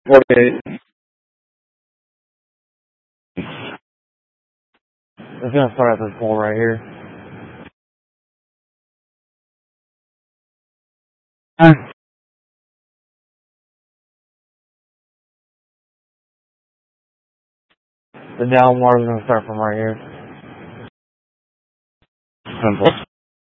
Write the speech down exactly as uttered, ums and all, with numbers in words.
forty-eight. It's gonna start at this pole right here. The downwater is gonna start from right here. Simple.